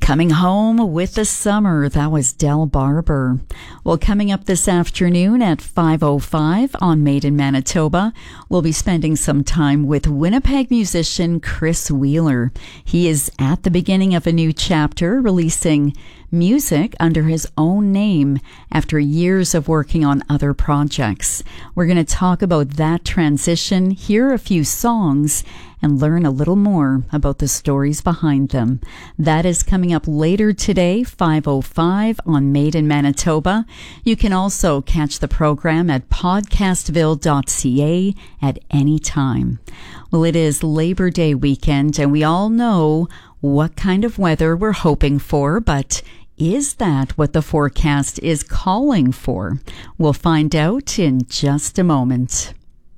Coming home with the summer, that was Del Barber. Well, coming up this afternoon at 5:05 on Made in Manitoba, we'll be spending some time with Winnipeg musician Chris Wheeler. He is at the beginning of a new chapter, releasing music under his own name after years of working on other projects. We're going to talk about that transition, hear a few songs, and learn a little more about the stories behind them. That is coming up later today, 5:05 on Made in Manitoba. You can also catch the program at podcastville.ca at any time. Well, it is Labor Day weekend, and we all know what kind of weather we're hoping for, but is that what the forecast is calling for? We'll find out in just a moment.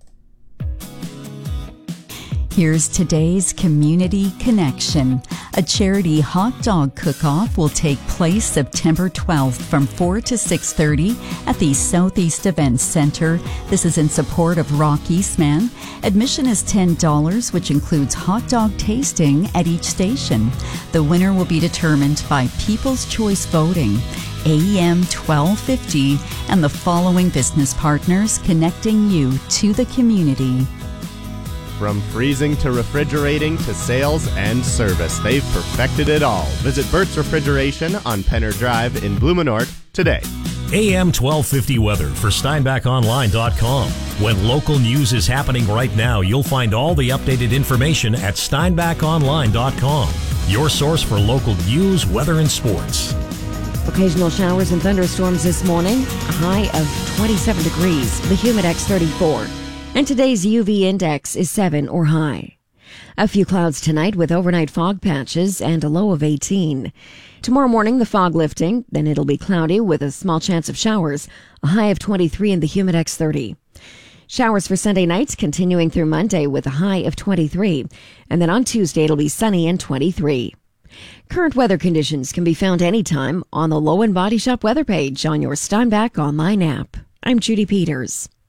Here's today's Community Connection. A charity hot dog cook-off will take place September 12th from 4 to 6:30 at the Southeast Events Center. This is in support of Rock Eastman. Admission is $10, which includes hot dog tasting at each station. The winner will be determined by People's Choice Voting. AM 1250 and the following business partners connecting you to the community. From freezing to refrigerating to sales and service, they've perfected it all. Visit Bert's Refrigeration on Penner Drive in Blumenort today. AM 1250 weather for SteinbachOnline.com. When local news is happening right now, you'll find all the updated information at SteinbachOnline.com. Your source for local news, weather, and sports. Occasional showers and thunderstorms this morning. A high of 27 degrees. The Humidex 34. And today's UV index is 7 or high. A few clouds tonight with overnight fog patches and a low of 18. Tomorrow morning, the fog lifting, then it'll be cloudy with a small chance of showers. A high of 23 and the Humidex 30. Showers for Sunday nights continuing through Monday with a high of 23. And then on Tuesday, it'll be sunny and 23. Current weather conditions can be found anytime on the Low and Body Shop weather page on your Steinbach Online app. I'm Judy Peters.